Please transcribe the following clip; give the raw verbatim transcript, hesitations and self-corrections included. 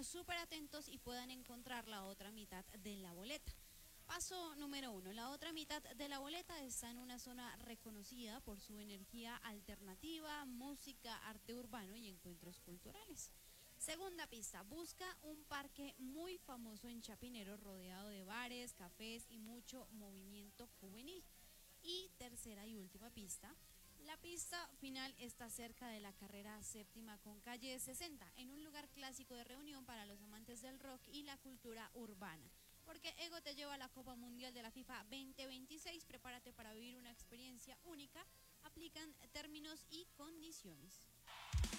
súper atentos y puedan encontrar la otra mitad de la boleta. Paso número uno, la otra mitad de la boleta está en una zona reconocida por su energía alternativa, música, arte urbano y encuentros culturales. Segunda pista, busca un parque muy famoso en Chapinero rodeado de bares, cafés y mucho movimiento juvenil. Y tercera y última pista, la pista final está cerca de la carrera séptima con calle sesenta, en un lugar clásico de reunión para los amantes del rock y la cultura urbana. Porque Ego te lleva a la Copa Mundial de la FIFA veinte veintiséis, prepárate para vivir una experiencia única, aplican términos y condiciones.